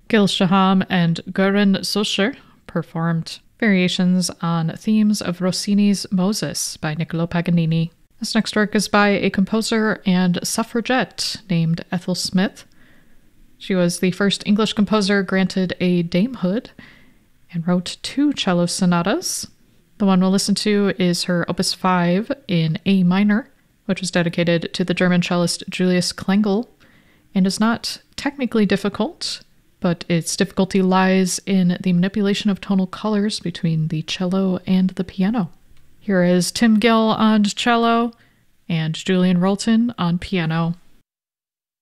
Gil Shaham and Goran Sosher performed variations on themes of Rossini's Moses by Niccolo Paganini. This next work is by a composer and suffragette named Ethel Smith. She was the first English composer granted a damehood and wrote 2 cello sonatas. The one we'll listen to is her Opus 5 in A minor, which was dedicated to the German cellist Julius Klengel, and is not technically difficult, but its difficulty lies in the manipulation of tonal colors between the cello and the piano. Here is Tim Gill on cello and Julian Rolton on piano.